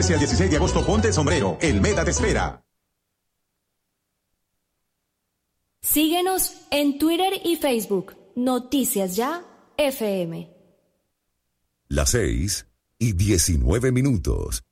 13 al 16 de agosto, ponte el sombrero. El Meta te espera. Síguenos en Twitter y Facebook. Noticias Ya FM. Las 6:19.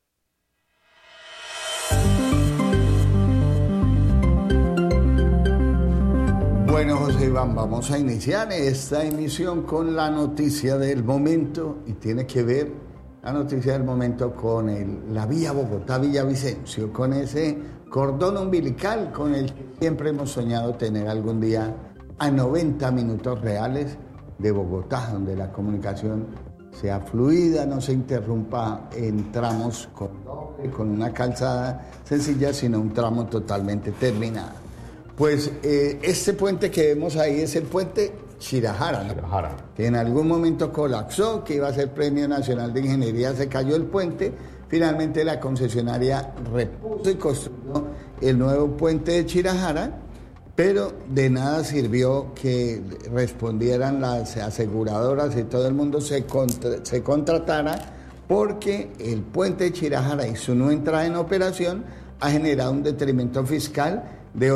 Bueno, José Iván, vamos a iniciar esta emisión con la noticia del momento, y tiene que ver la noticia del momento con la vía Bogotá-Villavicencio, con ese cordón umbilical con el que siempre hemos soñado tener algún día a 90 minutos reales de Bogotá, donde la comunicación sea fluida, no se interrumpa en tramos con una calzada sencilla, sino un tramo totalmente terminado. Pues este puente que vemos ahí es el puente Chirajara, ¿no? Que en algún momento colapsó, que iba a ser Premio Nacional de Ingeniería, se cayó el puente, finalmente la concesionaria repuso y construyó el nuevo puente de Chirajara, pero de nada sirvió que respondieran las aseguradoras y todo el mundo se contratara, porque el puente de Chirajara y su no entrada en operación ha generado un detrimento fiscal de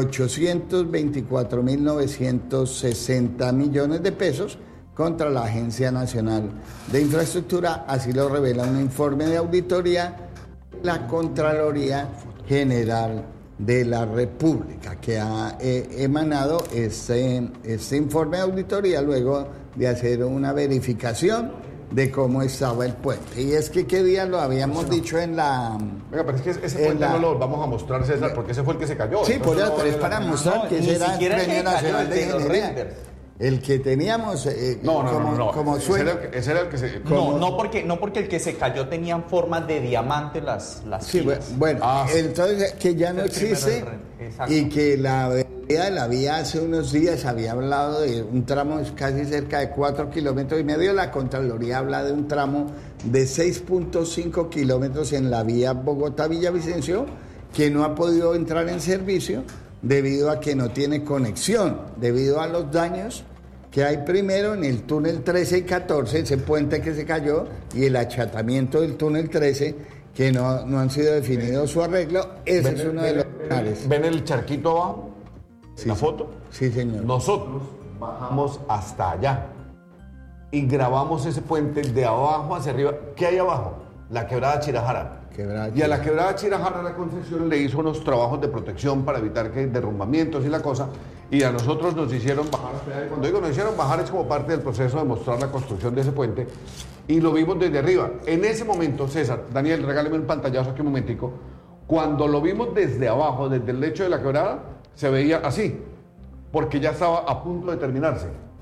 824.960 millones de pesos contra la Agencia Nacional de Infraestructura, así lo revela un informe de auditoría de la Contraloría General de la República, que ha emanado este informe de auditoría luego de hacer una verificación de cómo estaba el puente. Y es que qué día lo habíamos dicho en la... Venga, pero es que ese puente no lo vamos a mostrar, César, porque ese fue el que se cayó. Sí, por eso, pero es para mostrar que ese era el Premio Nacional de Ingeniería. El que teníamos como sueño. Ese era el que se... No porque el que se cayó tenían forma de diamante las sí, filas. bueno, entonces que ya no existe y que la vía hace unos días había hablado de un tramo casi cerca de 4,5 kilómetros. La Contraloría habla de un tramo de 6,5 kilómetros en la vía Bogotá-Villavicencio que no ha podido entrar en servicio debido a que no tiene conexión, debido a los daños que hay primero en el túnel 13 y 14, ese puente que se cayó, y el achatamiento del túnel 13, que no han sido definidos su arreglo. Ese es uno de los lugares. ¿Ven el charquito abajo? Sí, ¿La foto? Sí, señor. Nosotros bajamos hasta allá y grabamos ese puente de abajo hacia arriba. ¿Qué hay abajo? La quebrada Chirajara. Y a la quebrada Chirajara la concesión le hizo unos trabajos de protección para evitar que derrumbamientos y la cosa, y a nosotros nos hicieron bajar. Cuando digo nos hicieron bajar es como parte del proceso de mostrar la construcción de ese puente, y lo vimos desde arriba. En ese momento, César, Daniel, regáleme un pantallazo aquí un momentico. Cuando lo vimos desde abajo, desde el lecho de la quebrada, se veía así, porque ya estaba a punto de terminarse.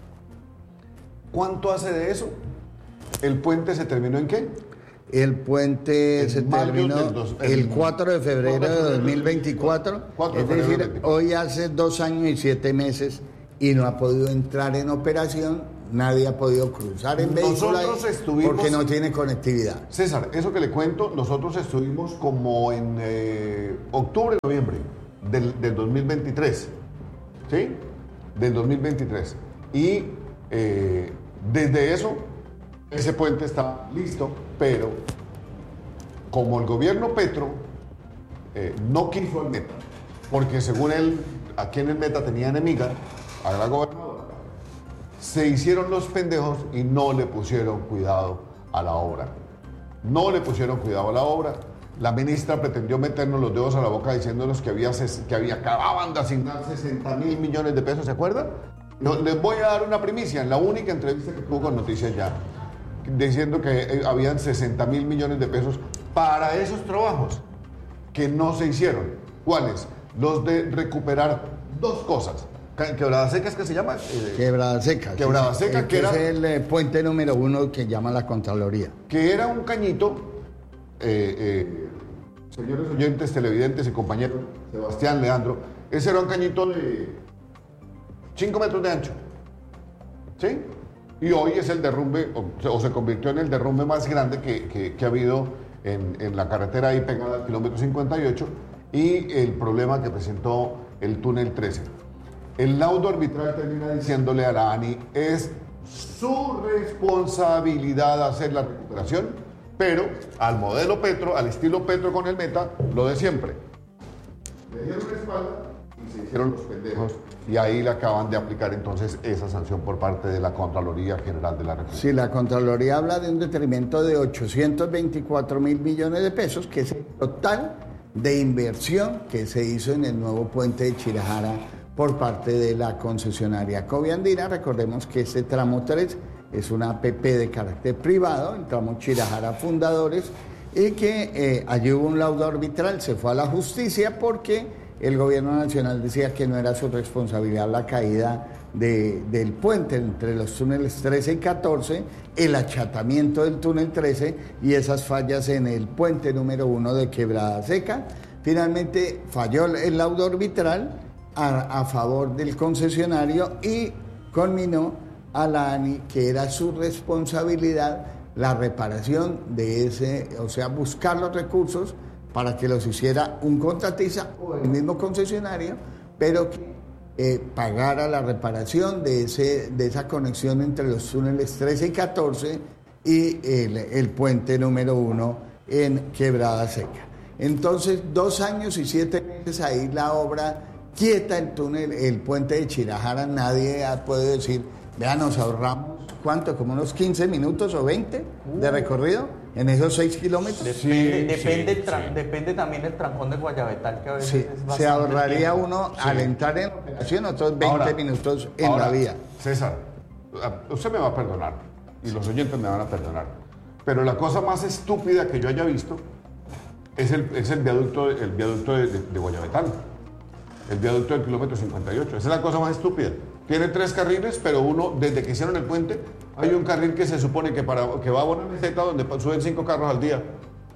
¿Cuánto hace de eso? ¿El puente se terminó en qué? El puente se terminó el 4 de febrero de 2024, es decir, hoy hace 2 años y 7 meses y no ha podido entrar en operación, nadie ha podido cruzar en vehículo porque no tiene conectividad. César, eso que le cuento, nosotros estuvimos como en octubre, noviembre del 2023, ¿sí? Del 2023. Y desde eso, ese puente está listo, pero como el gobierno Petro no quiso el Meta, porque según él, aquí en el Meta tenía enemiga a la gobernadora, se hicieron los pendejos y no le pusieron cuidado a la obra. No le pusieron cuidado a la obra. La ministra pretendió meternos los dedos a la boca diciéndonos que acababan de asignar 60,000 millones de pesos, ¿se acuerdan? Les voy a dar una primicia, en la única entrevista que tuvo con Noticias Ya, diciendo que habían 60,000 millones de pesos para esos trabajos que no se hicieron. ¿Cuáles? Los de recuperar 2 cosas. Quebrada Seca, ¿es que se llama? Quebrada Seca. Quebrada Seca, que era el puente número 1 que llama la Contraloría. Que era un cañito, señores oyentes, televidentes y compañeros, Sebastián, Leandro, ese era un cañito de 5 metros de ancho, ¿sí? Y hoy es el derrumbe, o se convirtió en el derrumbe más grande que ha habido en la carretera ahí pegada al kilómetro 58, y el problema que presentó el túnel 13. El laudo arbitral termina diciéndole a la ANI, es su responsabilidad hacer la recuperación, pero al modelo Petro, al estilo Petro con el Meta, lo de siempre. Le dieron la espalda y se hicieron los pendejos, y ahí le acaban de aplicar entonces esa sanción por parte de la Contraloría General de la República. Sí, la Contraloría habla de un detrimento de 824 mil millones de pesos, que es el total de inversión que se hizo en el nuevo puente de Chirajara por parte de la concesionaria Coviandina. Recordemos que este tramo 3 es una APP de carácter privado, el tramo Chirajara Fundadores, y que allí hubo un laudo arbitral, se fue a la justicia porque el gobierno nacional decía que no era su responsabilidad la caída del puente entre los túneles 13 y 14, el achatamiento del túnel 13 y esas fallas en el puente número 1 de Quebrada Seca. Finalmente falló el laudo arbitral a favor del concesionario y conminó a la ANI que era su responsabilidad la reparación de ese, o sea, buscar los recursos para que los hiciera un contratista o el mismo concesionario, pero que pagara la reparación de esa conexión entre los túneles 13 y 14 y el puente número 1 en Quebrada Seca. Entonces, 2 años y 7 meses ahí la obra quieta, el puente de Chirajara, nadie puede decir, vean, nos ahorramos, ¿cuánto? Como unos 15 minutos o 20 de recorrido en esos 6 kilómetros. Depende también del trancón de Guayabetal, que a veces es bastante se ahorraría tiempo. uno al entrar en operación otros 20 minutos en la vía. César, usted me va a perdonar y los oyentes me van a perdonar, pero la cosa más estúpida que yo haya visto es el viaducto de Guayabetal, el viaducto del kilómetro 58. Esa es la cosa más estúpida. Tiene 3 carriles, pero uno, desde que hicieron el puente, hay un carril que se supone que va a Bonavista, donde suben 5 carros al día.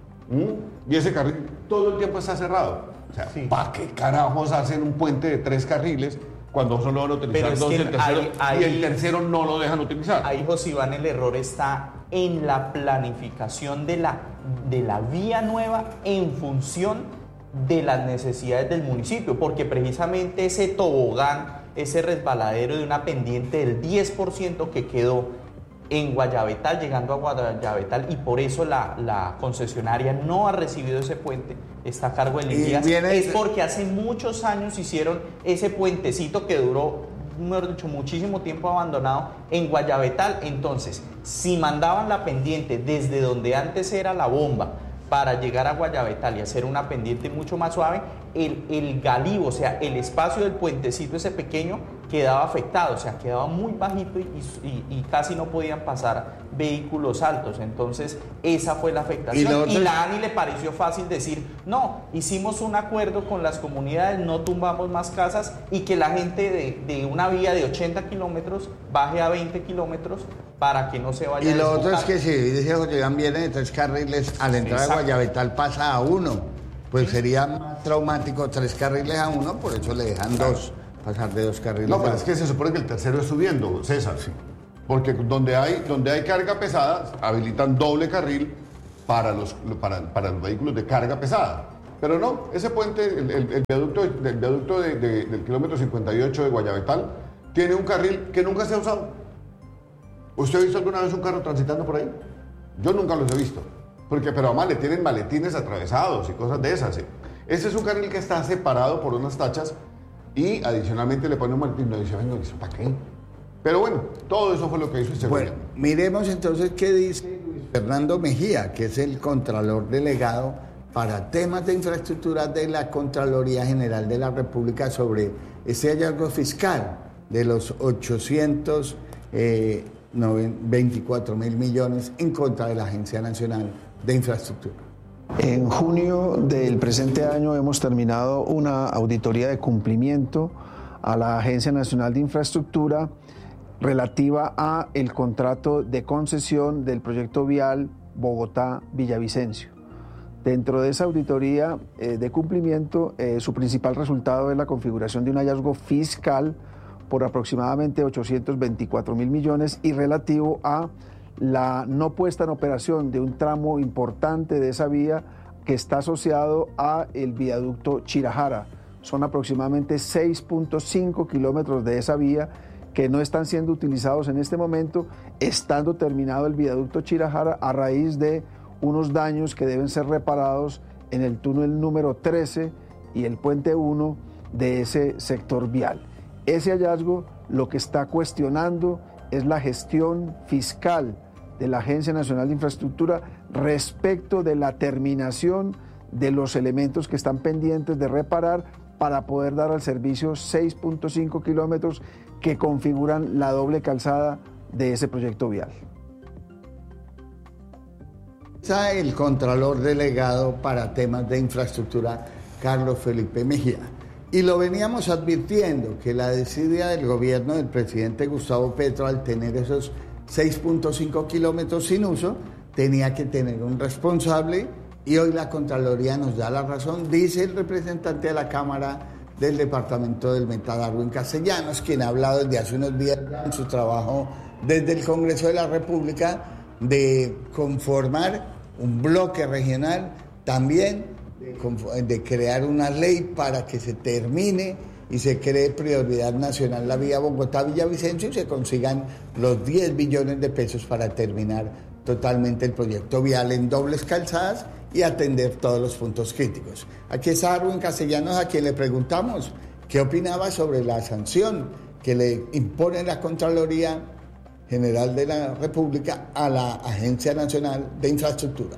Y ese carril todo el tiempo está cerrado. O sea, sí. ¿Para qué carajos hacen un puente de 3 carriles cuando solo van a utilizar 2 y el tercero no lo dejan utilizar? Ahí, José Iván, el error está en la planificación de la vía nueva en función de las necesidades del municipio, porque precisamente ese tobogán, ese resbaladero de una pendiente del 10% que quedó en Guayabetal, llegando a Guayabetal, y por eso la concesionaria no ha recibido ese puente, está a cargo del INVIAS, es porque hace muchos años hicieron ese puentecito que duró, mejor dicho, muchísimo tiempo abandonado en Guayabetal. Entonces, si mandaban la pendiente desde donde antes era la bomba para llegar a Guayabetal y hacer una pendiente mucho más suave, el galivo, o sea, el espacio del puentecito ese pequeño quedaba afectado, o sea, quedaba muy bajito y casi no podían pasar vehículos altos. Entonces, esa fue la afectación. Y la ANI le pareció fácil decir, no, hicimos un acuerdo con las comunidades, no tumbamos más casas y que la gente de una vía de 80 kilómetros baje a 20 kilómetros para que no se vaya a desbocar. Y lo otro es que si dice José Iván, viene de 3 carriles, al entrar a Guayabetal pasa a 1. Pues sería más traumático 3 carriles a 1, por eso le dejan 2, pasar de 2 carriles. No, pero es que se supone que el tercero es subiendo, César. Sí. Porque donde hay carga pesada, habilitan doble carril para los vehículos de carga pesada. Pero no, ese puente, el viaducto del kilómetro 58 de Guayabetal, tiene un carril que nunca se ha usado. ¿Usted ha visto alguna vez un carro transitando por ahí? Yo nunca los he visto. Pero además le tienen maletines atravesados y cosas de esas. ¿Sí? Ese es un carril que está separado por unas tachas y adicionalmente le ponen un maletín. Y dice, venga, ¿para qué? Pero bueno, todo eso fue lo que hizo este gobierno. Bueno, miremos entonces qué dice Luis Fernando Mejía, que es el Contralor Delegado para temas de infraestructura de la Contraloría General de la República sobre este hallazgo fiscal de los 824 mil millones en contra de la Agencia Nacional de Infraestructura. En junio del presente año hemos terminado una auditoría de cumplimiento a la Agencia Nacional de Infraestructura relativa a el contrato de concesión del proyecto vial Bogotá-Villavicencio. Dentro de esa auditoría de cumplimiento, su principal resultado es la configuración de un hallazgo fiscal por aproximadamente 824 mil millones y relativo a la no puesta en operación de un tramo importante de esa vía que está asociado a el viaducto Chirajara. Son aproximadamente 6.5 kilómetros de esa vía que no están siendo utilizados en este momento, estando terminado el viaducto Chirajara a raíz de unos daños que deben ser reparados en el túnel número 13 y el puente 1 de ese sector vial. Ese hallazgo lo que está cuestionando es la gestión fiscal de la Agencia Nacional de Infraestructura respecto de la terminación de los elementos que están pendientes de reparar para poder dar al servicio 6.5 kilómetros que configuran la doble calzada de ese proyecto vial. Está el Contralor Delegado para temas de infraestructura, Carlos Felipe Mejía. Y lo veníamos advirtiendo, que la desidia del gobierno del presidente Gustavo Petro al tener esos 6.5 kilómetros sin uso, tenía que tener un responsable, y hoy la Contraloría nos da la razón, dice el representante de la Cámara del Departamento del Meta, Darwin Castellanos, quien ha hablado desde hace unos días en su trabajo desde el Congreso de la República de conformar un bloque regional, también de crear una ley para que se termine y se cree prioridad nacional la vía Bogotá-Villavicencio y se consigan los 10 billones de pesos para terminar totalmente el proyecto vial en dobles calzadas y atender todos los puntos críticos. Aquí está Darwin Castellanos, a quien le preguntamos qué opinaba sobre la sanción que le impone la Contraloría General de la República a la Agencia Nacional de Infraestructura.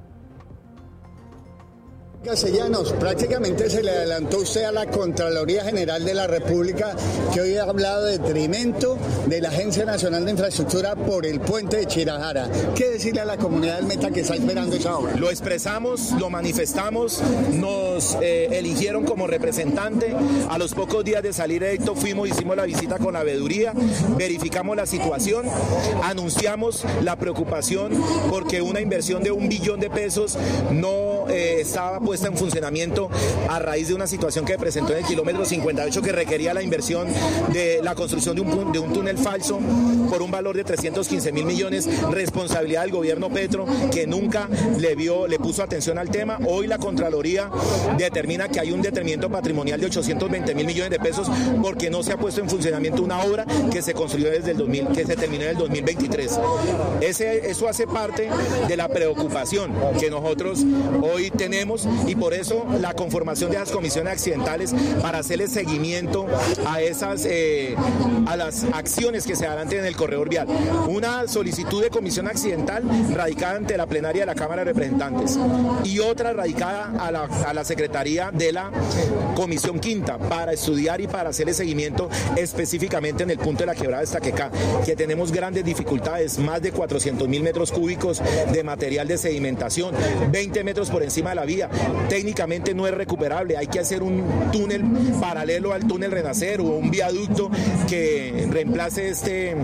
Castellanos, prácticamente se le adelantó usted a la Contraloría General de la República, que hoy ha hablado de detrimento de la Agencia Nacional de Infraestructura por el puente de Chirajara. ¿Qué decirle a la comunidad del Meta que está esperando esa obra? Lo expresamos, lo manifestamos, nos eligieron como representante. A los pocos días de salir electo hicimos la visita con la veeduría, verificamos la situación, anunciamos la preocupación porque una inversión de 1 billón de pesos no estaba puesta en funcionamiento a raíz de una situación que presentó en el kilómetro 58 que requería la inversión de la construcción de un túnel falso por un valor de 315.000 millones, responsabilidad del gobierno Petro, que nunca le puso atención al tema. Hoy la Contraloría determina que hay un detrimento patrimonial de 820.000 millones de pesos porque no se ha puesto en funcionamiento una obra que se construyó desde el que se terminó en el 2023. Eso hace parte de la preocupación que nosotros hoy tenemos, y por eso la conformación de las comisiones accidentales para hacerle seguimiento a las acciones que se adelanten en el corredor vial. Una solicitud de comisión accidental radicada ante la plenaria de la Cámara de Representantes y otra radicada a la Secretaría de la Comisión Quinta para estudiar y para hacerle seguimiento específicamente en el punto de la quebrada de Estaquecá, que tenemos grandes dificultades, más de 400.000 metros cúbicos de material de sedimentación, 20 metros por encima de la vía. Técnicamente no es recuperable, hay que hacer un túnel paralelo al túnel Renacer o un viaducto que reemplace este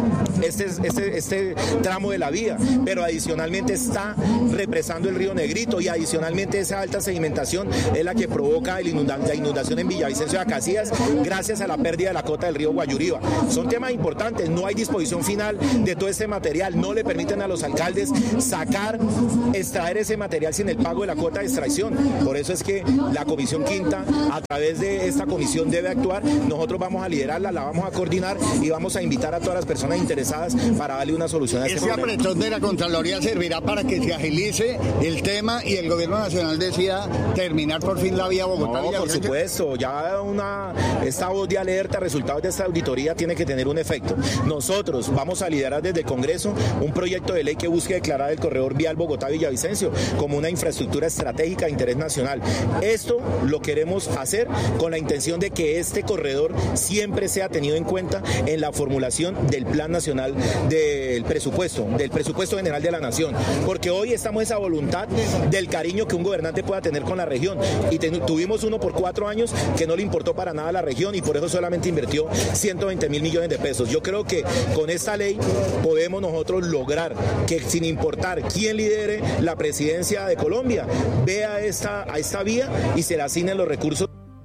tramo de la vía, pero adicionalmente está represando el río Negrito y adicionalmente esa alta sedimentación es la que provoca la inundación en Villavicencio de Acacías gracias a la pérdida de la cota del río Guayuriba. Son temas importantes, no hay disposición final de todo este material, no le permiten a los alcaldes extraer ese material sin el pago de la cuota de extracción. Por eso es que la Comisión Quinta, a través de esta comisión, debe actuar. Nosotros vamos a liderarla, la vamos a coordinar y vamos a invitar a todas las personas interesadas para darle una solución a este problema. Ese apretón de la Contraloría servirá para que se agilice el tema y el gobierno nacional decida terminar por fin la vía Bogotá. No, por supuesto, ya esta voz de alerta, resultados de esta auditoría tiene que tener un efecto. Nosotros vamos a liderar desde el Congreso un proyecto de ley que busque declarar el corredor vial Bogotá-Villavicencio como una infraestructura estratégica de interés nacional. Esto lo queremos hacer con la intención de que este corredor siempre sea tenido en cuenta en la formulación del Plan Nacional del Presupuesto General de la Nación, porque hoy estamos esa voluntad del cariño que un gobernante pueda tener con la región, y tuvimos uno por 4 años que no le importó para nada a la región y por eso solamente invirtió 120.000 millones de pesos. Yo creo que con esta ley podemos nosotros lograr que, sin importar quién lidere la presidencia de Colombia, vea a esta vía y se le asignen los recursos.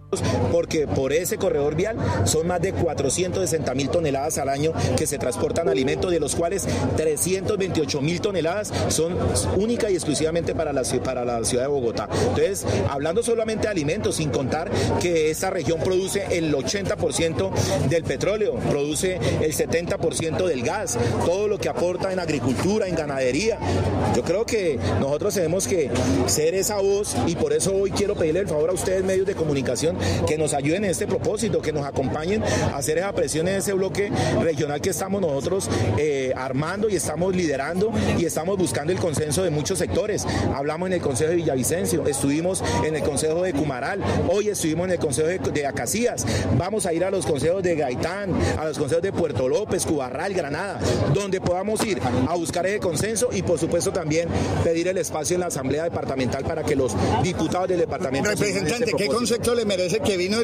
porque por ese corredor vial son más de 460.000 toneladas al año que se transportan alimentos, de los cuales 328.000 toneladas son única y exclusivamente para la ciudad de Bogotá. Entonces, hablando solamente de alimentos, sin contar que esta región produce el 80% del petróleo, produce el 70% del gas, todo lo que aporta en agricultura, en ganadería. Yo creo que nosotros tenemos que ser esa voz, y por eso hoy quiero pedirle el favor a ustedes, medios de comunicación, que nos ayuden en este propósito, que nos acompañen a hacer esa presión en ese bloque regional que estamos nosotros armando y estamos liderando y estamos buscando el consenso de muchos sectores. Hablamos en el Consejo de Villavicencio, estuvimos en el Consejo de Cumaral, hoy estuvimos en el Consejo de Acacías, vamos a ir a los consejos de Gaitán, a los consejos de Puerto López, Cubarral, Granada, donde podamos ir a buscar ese consenso y por supuesto también pedir el espacio en la Asamblea Departamental para que los diputados del departamento... Representante, ¿qué concepto le merece que vino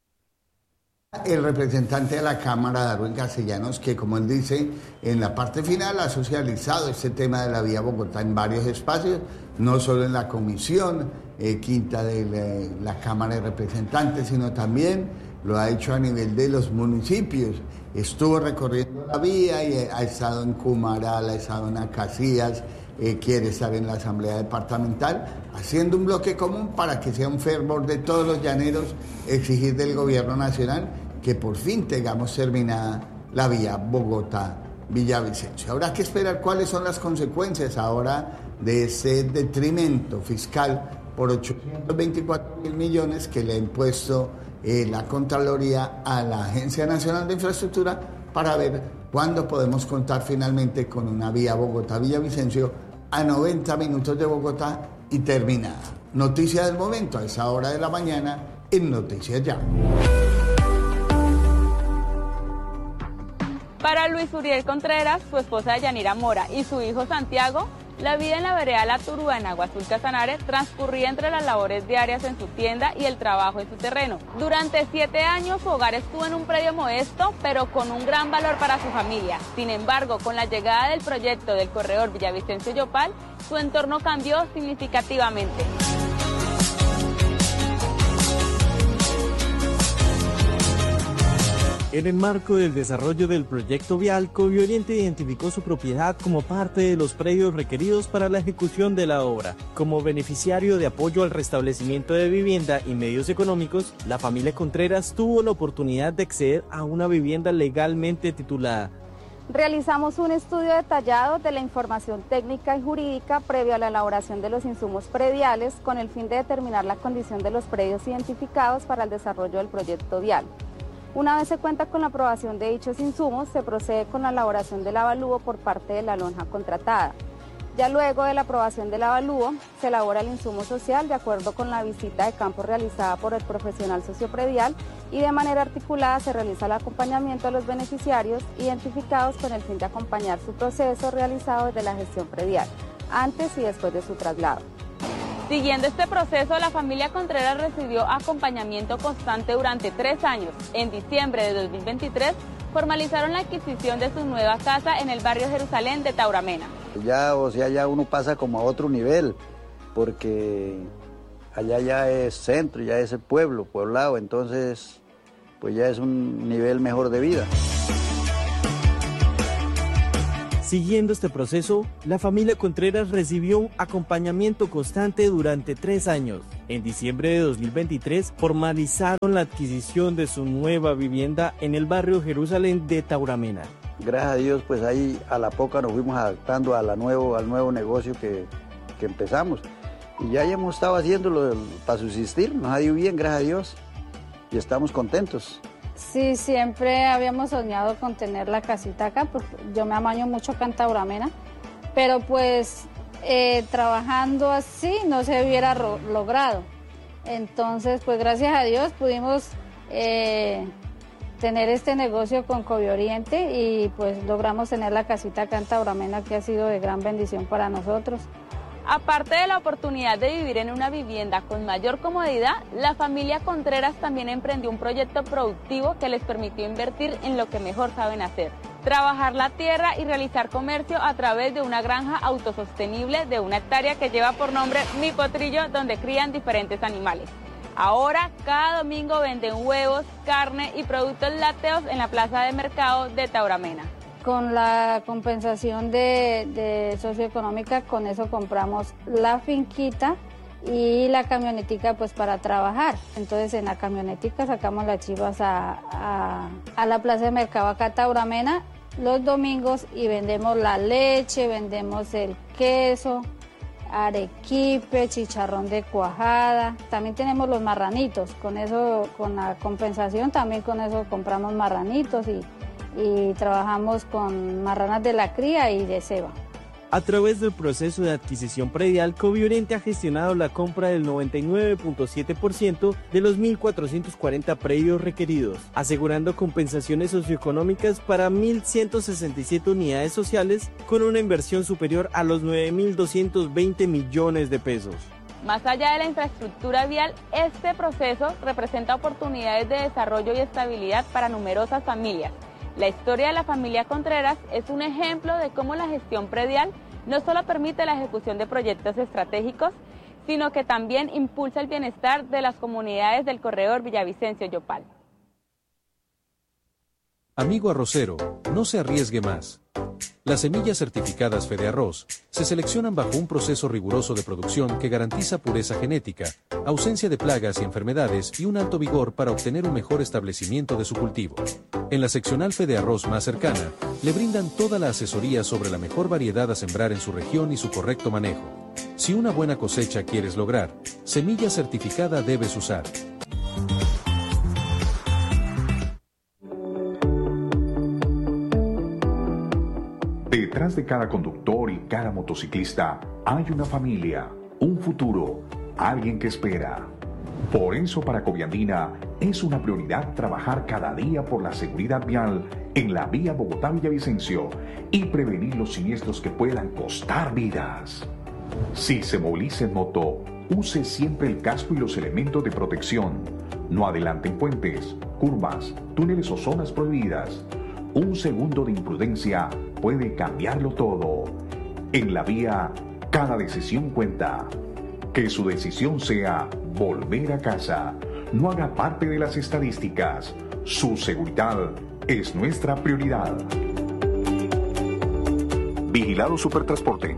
el representante de la Cámara, Darwin Castellanos, que como él dice, en la parte final ha socializado este tema de la Vía Bogotá en varios espacios, no solo en la comisión quinta de la Cámara de Representantes, sino también lo ha hecho a nivel de los municipios. Estuvo recorriendo la vía y ha estado en Cumaral, ha estado en Acacías, quiere estar en la Asamblea Departamental, haciendo un bloque común para que sea un fervor de todos los llaneros, exigir del Gobierno Nacional que por fin tengamos terminada la vía Bogotá-Villavicencio. Habrá que esperar cuáles son las consecuencias ahora de ese detrimento fiscal por 824.000 millones que le ha impuesto la Contraloría a la Agencia Nacional de Infraestructura, para ver cuándo podemos contar finalmente con una vía Bogotá-Villavicencio a 90 minutos de Bogotá y terminada. Noticia del momento a esa hora de la mañana en Noticias Ya. Para Luis Uriel Contreras, su esposa Yanira Mora y su hijo Santiago, la vida en la vereda La Turúa en Agua Azul Casanare transcurría entre las labores diarias en su tienda y el trabajo en su terreno. Durante 7 años su hogar estuvo en un predio modesto, pero con un gran valor para su familia. Sin embargo, con la llegada del proyecto del corredor Villavicencio-Yopal, su entorno cambió significativamente. En el marco del desarrollo del proyecto vial, Covioriente identificó su propiedad como parte de los predios requeridos para la ejecución de la obra. Como beneficiario de apoyo al restablecimiento de vivienda y medios económicos, la familia Contreras tuvo la oportunidad de acceder a una vivienda legalmente titulada. Realizamos un estudio detallado de la información técnica y jurídica previo a la elaboración de los insumos prediales con el fin de determinar la condición de los predios identificados para el desarrollo del proyecto vial. Una vez se cuenta con la aprobación de dichos insumos, se procede con la elaboración del avalúo por parte de la lonja contratada. Ya luego de la aprobación del avalúo, se elabora el insumo social de acuerdo con la visita de campo realizada por el profesional sociopredial y de manera articulada se realiza el acompañamiento a los beneficiarios identificados con el fin de acompañar su proceso realizado desde la gestión predial, antes y después de su traslado. Siguiendo este proceso, la familia Contreras recibió acompañamiento constante durante 3 años. En diciembre de 2023, formalizaron la adquisición de su nueva casa en el barrio Jerusalén de Tauramena. Ya uno pasa como a otro nivel, porque allá ya es centro, ya es el poblado, entonces pues ya es un nivel mejor de vida. Siguiendo este proceso, la familia Contreras recibió un acompañamiento constante durante 3 años. En diciembre de 2023 formalizaron la adquisición de su nueva vivienda en el barrio Jerusalén de Tauramena. Gracias a Dios, pues ahí a la poca nos fuimos adaptando al nuevo negocio que empezamos. Y ya hemos estado haciéndolo para subsistir, nos ha ido bien, gracias a Dios, y estamos contentos. Sí, siempre habíamos soñado con tener la casita acá, porque yo me amaño mucho acá en Tauramena, pero pues trabajando así no se hubiera logrado. Entonces, pues gracias a Dios pudimos tener este negocio con Covioriente y pues logramos tener la casita acá en Tauramena, que ha sido de gran bendición para nosotros. Aparte de la oportunidad de vivir en una vivienda con mayor comodidad, la familia Contreras también emprendió un proyecto productivo que les permitió invertir en lo que mejor saben hacer: trabajar la tierra y realizar comercio a través de una granja autosostenible de 1 hectárea que lleva por nombre Mi Potrillo, donde crían diferentes animales. Ahora, cada domingo venden huevos, carne y productos lácteos en la plaza de mercado de Tauramena. Con la compensación de socioeconómica, con eso compramos la finquita y la camionetica pues para trabajar. Entonces en la camionetica sacamos las chivas a la plaza de mercado acá Tauramena los domingos y vendemos la leche, vendemos el queso, arequipe, chicharrón de cuajada. También tenemos los marranitos, con eso, con la compensación también con eso compramos marranitos y trabajamos con marranas de la cría y de ceba. A través del proceso de adquisición predial, Covioriente ha gestionado la compra del 99.7% de los 1.440 predios requeridos, asegurando compensaciones socioeconómicas para 1.167 unidades sociales con una inversión superior a los 9.220 millones de pesos. Más allá de la infraestructura vial, este proceso representa oportunidades de desarrollo y estabilidad para numerosas familias. La historia de la familia Contreras es un ejemplo de cómo la gestión predial no solo permite la ejecución de proyectos estratégicos, sino que también impulsa el bienestar de las comunidades del corredor Villavicencio-Yopal. Amigo arrocero, no se arriesgue más. Las semillas certificadas Fedearroz se seleccionan bajo un proceso riguroso de producción que garantiza pureza genética, ausencia de plagas y enfermedades y un alto vigor para obtener un mejor establecimiento de su cultivo. En la seccional Fedearroz más cercana, le brindan toda la asesoría sobre la mejor variedad a sembrar en su región y su correcto manejo. Si una buena cosecha quieres lograr, semilla certificada debes usar. Detrás de cada conductor y cada motociclista hay una familia, un futuro, alguien que espera. Por eso para Coviandina es una prioridad trabajar cada día por la seguridad vial en la vía Bogotá-Villavicencio y prevenir los siniestros que puedan costar vidas. Si se moviliza en moto, use siempre el casco y los elementos de protección. No adelante en puentes, curvas, túneles o zonas prohibidas. Un segundo de imprudencia puede cambiarlo todo. En la vía, cada decisión cuenta. Que su decisión sea volver a casa. No haga parte de las estadísticas. Su seguridad es nuestra prioridad. Vigilado Supertransporte.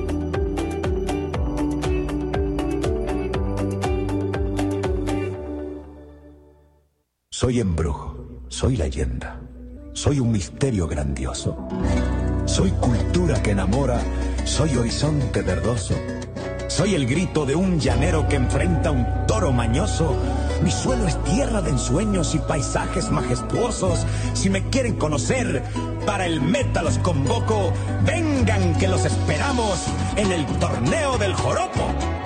Soy embrujo, soy leyenda, soy un misterio grandioso. Soy cultura que enamora, soy horizonte verdoso. Soy el grito de un llanero que enfrenta un toro mañoso. Mi suelo es tierra de ensueños y paisajes majestuosos. Si me quieren conocer, para el meta los convoco. Vengan que los esperamos en el torneo del joropo.